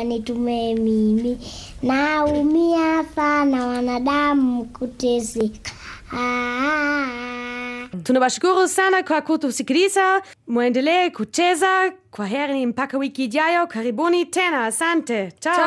wanitumie mimi. Naumia sana wanadamu kuteseka. Tunawashukuru sana kwa kutusikiliza. Muendelee kucheza. Kwaherini mpaka wiki ijayo. Karibuni tena. Asante. Ciao.